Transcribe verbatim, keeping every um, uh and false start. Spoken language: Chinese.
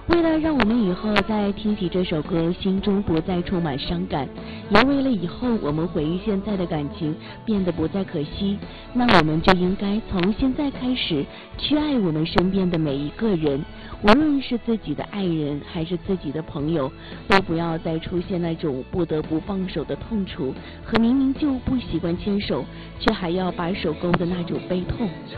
为了让我们以后在听起这首歌心中不再充满伤感，也为了以后我们回忆现在的感情变得不再可惜，那我们就应该从现在开始去爱我们身边的每一个人，无论是自己的爱人还是自己的朋友，都不要再出现那种不得不放手的痛楚和明明就不习惯牵手却还要把手勾的那种悲痛。